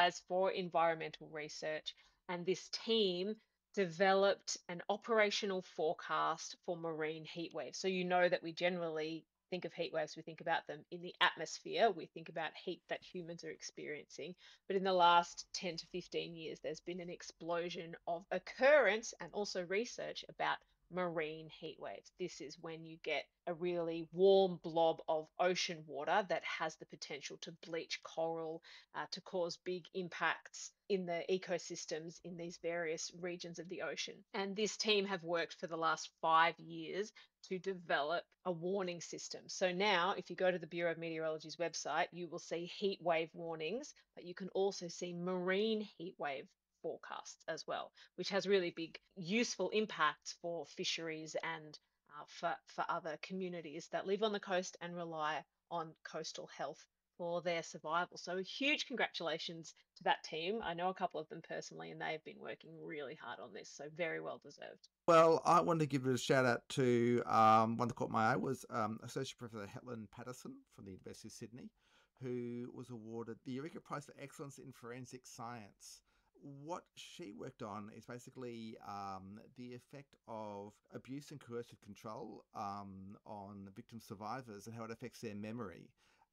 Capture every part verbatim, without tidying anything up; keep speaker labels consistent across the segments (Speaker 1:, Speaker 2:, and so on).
Speaker 1: Prize for Environmental Research. And this team developed an operational forecast for marine heat waves. So you know that we generally think of heat waves, we think about them in the atmosphere, we think about heat that humans are experiencing. But in the last ten to fifteen years, there's been an explosion of occurrence and also research about marine heat waves. This is when you get a really warm blob of ocean water that has the potential to bleach coral, uh, to cause big impacts in the ecosystems in these various regions of the ocean. And this team have worked for the last five years to develop a warning system. So now, if you go to the Bureau of Meteorology's website, you will see heat wave warnings, but you can also see marine heat wave forecasts as well, which has really big useful impacts for fisheries and uh, for, for other communities that live on the coast and rely on coastal health for their survival. So huge congratulations to that team. I know a couple of them personally, and they have been working really hard on this, so very well deserved.
Speaker 2: Well, I wanted to give a shout out to um, one that caught my eye was um, Associate Professor Helen Patterson from the University of Sydney, who was awarded the Eureka Prize for Excellence in Forensic Science. What she worked on is basically um, the effect of abuse and coercive control um, on victim survivors and how it affects their memory.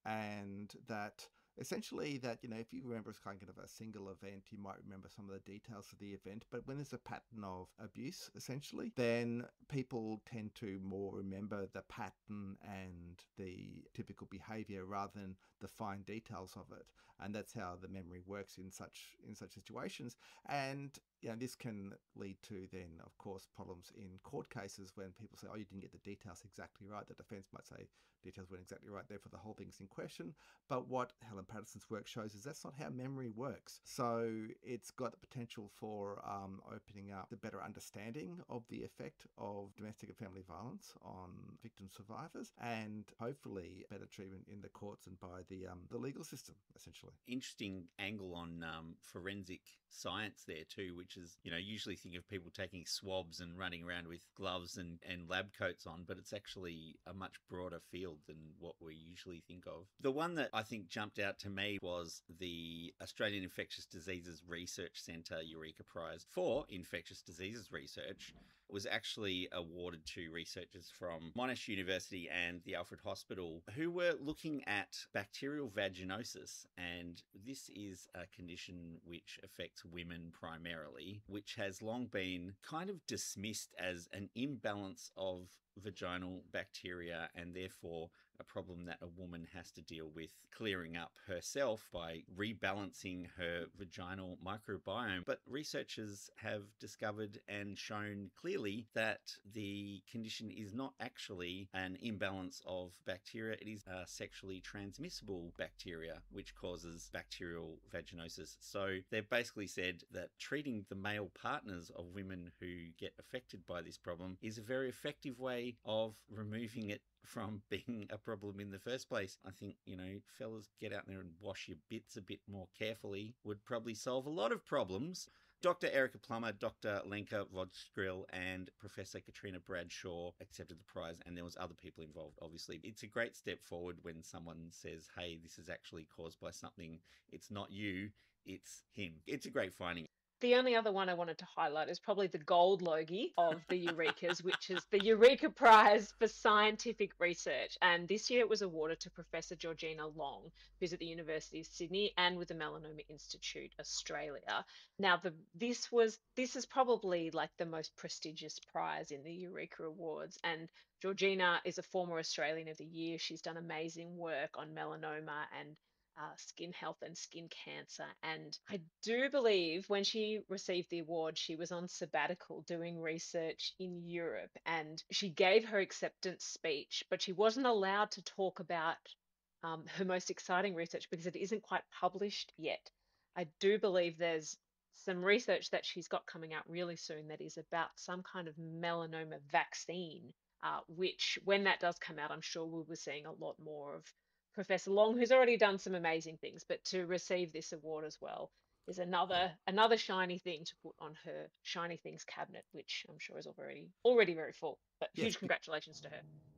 Speaker 2: And that essentially that, you know, if you remember it's kind of a single event, you might remember some of the details of the event. But when there's a pattern of abuse, essentially, then people tend to more remember the pattern and the typical behavior rather than the fine details of it. And that's how the memory works in such in such situations. And you know, this can lead to then, of course, problems in court cases when people say, oh, you didn't get the details exactly right. The defense might say details weren't exactly right, therefore the whole thing's in question. But what Helen Patterson's work shows is that's not how memory works. So it's got the potential for um, opening up the better understanding of the effect of domestic and family violence on victim survivors, and hopefully better treatment in the courts and by the um, the legal system, essentially.
Speaker 3: Interesting angle on um, forensic science there too, which is, you know, usually think of people taking swabs and running around with gloves and, and lab coats on, but it's actually a much broader field than what we usually think of. The one that I think jumped out to me was the Australian Infectious Diseases Research Centre Eureka Prize for Infectious Diseases Research. It was actually awarded to researchers from Monash University and the Alfred Hospital who were looking at bacterial vaginosis. And this is a condition which affects women primarily, which has long been kind of dismissed as an imbalance of vaginal bacteria and therefore a problem that a woman has to deal with clearing up herself by rebalancing her vaginal microbiome. But researchers have discovered and shown clearly that the condition is not actually an imbalance of bacteria. It is a sexually transmissible bacteria which causes bacterial vaginosis. So they've basically said that treating the male partners of women who get affected by this problem is a very effective way of removing it from being a problem in the first place. I think, you know, fellas, get out there and wash your bits a bit more carefully would probably solve a lot of problems. Doctor Erica Plummer, Doctor Lenka Vodskrill, and Professor Katrina Bradshaw accepted the prize, and there was other people involved, obviously. It's a great step forward when someone says, hey, this is actually caused by something. It's not you, it's him. It's a great finding.
Speaker 1: The only other one I wanted to highlight is probably the gold logie of the Eurekas, which is the Eureka Prize for Scientific Research. And this year it was awarded to Professor Georgina Long, who's at the University of Sydney and with the Melanoma Institute Australia. Now, the this was this is probably like the most prestigious prize in the Eureka Awards. And Georgina is a former Australian of the Year. She's done amazing work on melanoma and uh, skin health and skin cancer. And I do believe when she received the award, she was on sabbatical doing research in Europe, and she gave her acceptance speech, but she wasn't allowed to talk about um, her most exciting research because it isn't quite published yet. I do believe there's some research that she's got coming out really soon that is about some kind of melanoma vaccine, uh, which when that does come out, I'm sure we'll be seeing a lot more of Professor Long, who's already done some amazing things, but to receive this award as well is another another shiny thing to put on her shiny things cabinet, which I'm sure is already already very full. But
Speaker 2: Yes,
Speaker 1: huge congratulations to her.